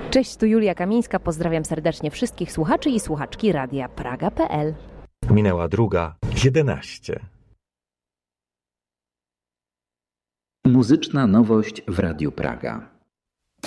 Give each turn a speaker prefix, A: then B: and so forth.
A: Cześć, tu Julia Kamińska. Pozdrawiam serdecznie wszystkich słuchaczy i słuchaczki Radia Praga.pl.
B: Minęła 2:11.
C: Muzyczna nowość w Radiu Praga.